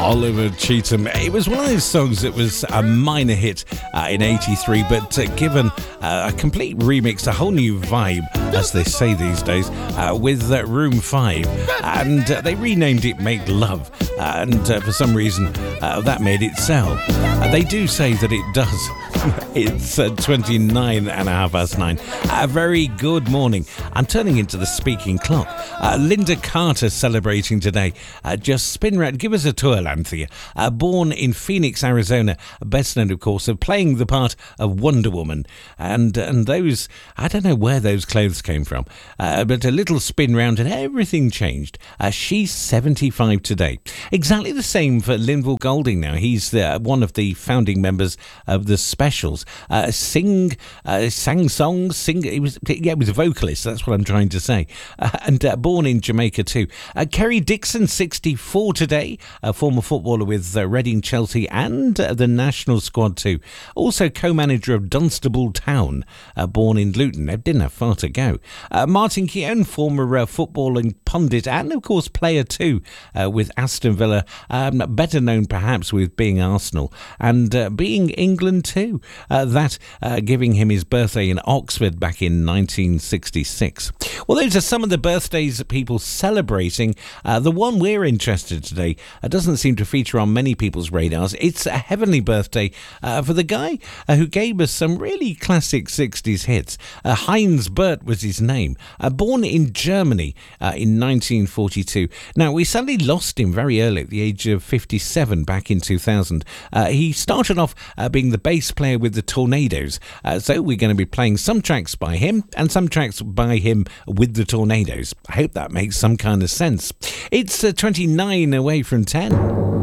Oliver Cheetham. It was one of those songs that was a minor hit in 83, but given a complete remix, a whole new vibe, as they say these days, with Room 5. And they renamed it Make Love. And for some reason, that made it sell. They do say that it does. It's 9:29. A very good morning. I'm turning into the speaking clock. Linda Carter celebrating today. Just spin round. Give us a tour, Lanthea. Born in Phoenix, Arizona. Best known, of course, of playing the part of Wonder Woman. And those, I don't know where those clothes came from. But a little spin round and everything changed. She's 75 today. Exactly the same for Linval Golding now. He's one of the founding members of the Specials. Sang songs. He was a vocalist. That's what I'm trying to say. And born in Jamaica too. Kerry Dixon, 64 today. A former footballer with Reading, Chelsea and the national squad too. Also co-manager of Dunstable Town. Born in Luton. They didn't have far to go. Martin Keown, former footballing pundit and of course player too with Aston Villa. Better known perhaps with being Arsenal and being England too. That giving him his birthday in Oxford back in 1966. Well, those are some of the birthdays that people celebrating. The one we're interested in today doesn't seem to feature on many people's radars. It's a heavenly birthday for the guy who gave us some really classic 60s hits. Heinz Bert was his name. Born in Germany in 1942. Now, we suddenly lost him very early at the age of 57 back in 2000. He started off being the bass player with the Tornadoes. So we're going to be playing some tracks by him and some tracks by him with the Tornadoes. I hope that makes some kind of sense. It's 29 away from 10.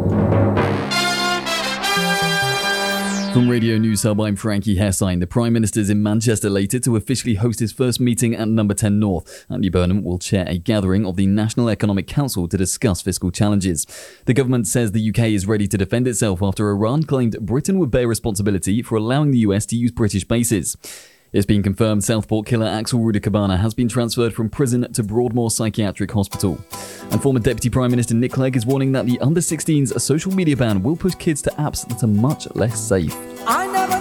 From Radio News Hub, I'm Frankie Hessine. The Prime Minister's in Manchester later to officially host his first meeting at Number 10 North. Andy Burnham will chair a gathering of the National Economic Council to discuss fiscal challenges. The government says the UK is ready to defend itself after Iran claimed Britain would bear responsibility for allowing the US to use British bases. It's been confirmed Southport killer Axel Rudikabana has been transferred from prison to Broadmoor Psychiatric Hospital. And former Deputy Prime Minister Nick Clegg is warning that the under-16s social media ban will push kids to apps that are much less safe.